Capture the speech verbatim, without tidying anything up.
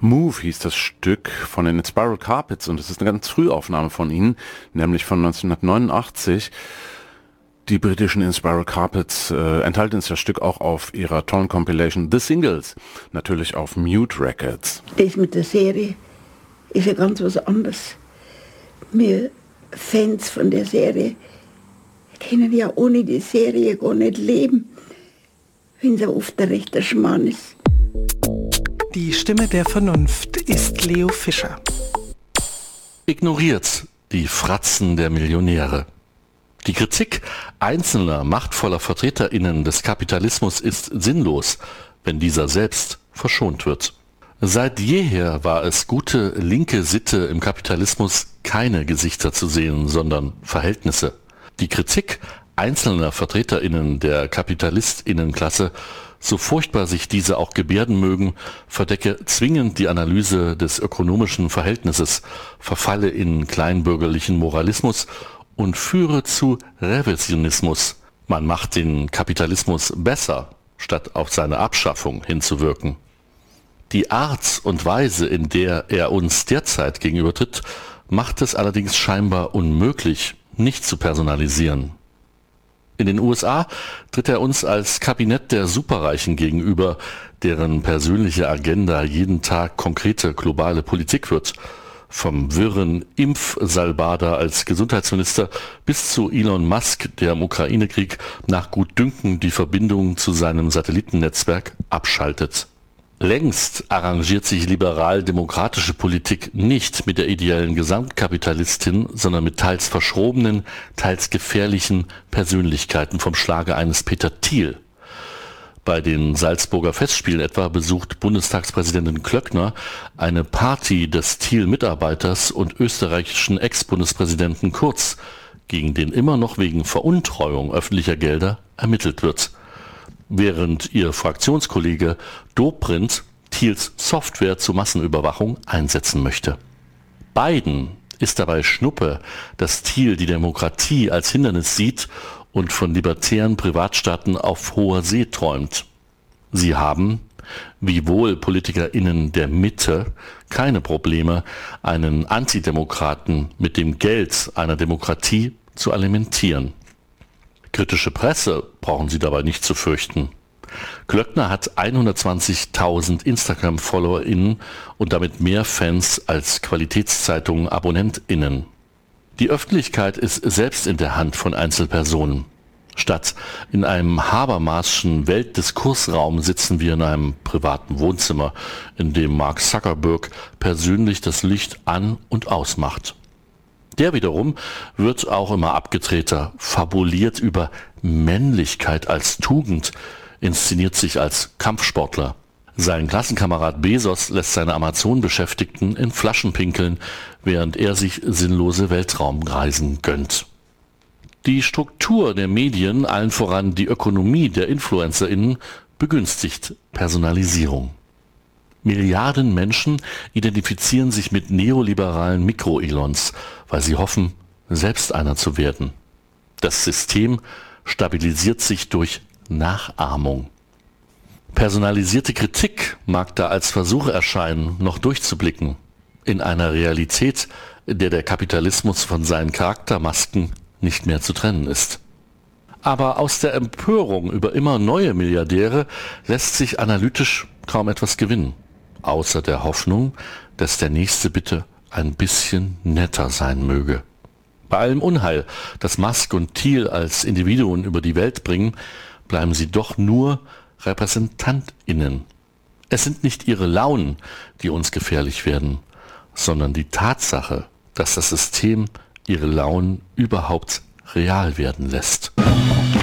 Move hieß das Stück von den Spiral Carpets und es ist eine ganz frühe Aufnahme von ihnen, nämlich von neunzehnhundertneunundachtzig. Die britischen Spiral Carpets äh, enthalten das Stück auch auf ihrer tollen Compilation The Singles, natürlich auf Mute Records. Das mit der Serie ist ja ganz was anderes. Wir Fans von der Serie können ja ohne die Serie gar nicht leben, wenn sie oft der rechte Schmarrn ist. Die Stimme der Vernunft ist Leo Fischer. Ignoriert die Fratzen der Millionäre. Die Kritik einzelner machtvoller VertreterInnen des Kapitalismus ist sinnlos, wenn dieser selbst verschont wird. Seit jeher war es gute linke Sitte im Kapitalismus, keine Gesichter zu sehen, sondern Verhältnisse. Die Kritik einzelner VertreterInnen der KapitalistInnenklasse, so furchtbar sich diese auch gebärden mögen, verdecke zwingend die Analyse des ökonomischen Verhältnisses, verfalle in kleinbürgerlichen Moralismus und führe zu Revisionismus. Man macht den Kapitalismus besser, statt auf seine Abschaffung hinzuwirken. Die Art und Weise, in der er uns derzeit gegenübertritt, macht es allerdings scheinbar unmöglich, nicht zu personalisieren. In den U S A tritt er uns als Kabinett der Superreichen gegenüber, deren persönliche Agenda jeden Tag konkrete globale Politik wird. Vom wirren Impfsalbada als Gesundheitsminister bis zu Elon Musk, der im Ukraine-Krieg nach Gutdünken die Verbindung zu seinem Satellitennetzwerk abschaltet. Längst arrangiert sich liberal-demokratische Politik nicht mit der ideellen Gesamtkapitalistin, sondern mit teils verschrobenen, teils gefährlichen Persönlichkeiten vom Schlage eines Peter Thiel. Bei den Salzburger Festspielen etwa besucht Bundestagspräsidentin Klöckner eine Party des Thiel-Mitarbeiters und österreichischen Ex-Bundespräsidenten Kurz, gegen den immer noch wegen Veruntreuung öffentlicher Gelder ermittelt wird. Während ihr Fraktionskollege Dobrindt Thiels Software zur Massenüberwachung einsetzen möchte. Beiden ist dabei Schnuppe, dass Thiel die Demokratie als Hindernis sieht und von libertären Privatstaaten auf hoher See träumt. Sie haben, wie wohl PolitikerInnen der Mitte, keine Probleme, einen Antidemokraten mit dem Geld einer Demokratie zu alimentieren. Kritische Presse brauchen sie dabei nicht zu fürchten. Klöckner hat hundertzwanzigtausend Instagram-FollowerInnen und damit mehr Fans als Qualitätszeitung-AbonnentInnen. Die Öffentlichkeit ist selbst in der Hand von Einzelpersonen. Statt in einem Habermaschen Weltdiskursraum sitzen wir in einem privaten Wohnzimmer, in dem Mark Zuckerberg persönlich das Licht an- und ausmacht. Der wiederum wird auch immer abgedrehter, fabuliert über Männlichkeit als Tugend, inszeniert sich als Kampfsportler. Sein Klassenkamerad Bezos lässt seine Amazon-Beschäftigten in Flaschen pinkeln, während er sich sinnlose Weltraumreisen gönnt. Die Struktur der Medien, allen voran die Ökonomie der InfluencerInnen, begünstigt Personalisierung. Milliarden Menschen identifizieren sich mit neoliberalen Mikroelons, weil sie hoffen, selbst einer zu werden. Das System stabilisiert sich durch Nachahmung. Personalisierte Kritik mag da als Versuch erscheinen, noch durchzublicken, in einer Realität, in der der Kapitalismus von seinen Charaktermasken nicht mehr zu trennen ist. Aber aus der Empörung über immer neue Milliardäre lässt sich analytisch kaum etwas gewinnen, außer der Hoffnung, dass der Nächste bitte ein bisschen netter sein möge. Bei allem Unheil, das Musk und Thiel als Individuen über die Welt bringen, bleiben sie doch nur RepräsentantInnen. Es sind nicht ihre Launen, die uns gefährlich werden, sondern die Tatsache, dass das System ihre Launen überhaupt real werden lässt.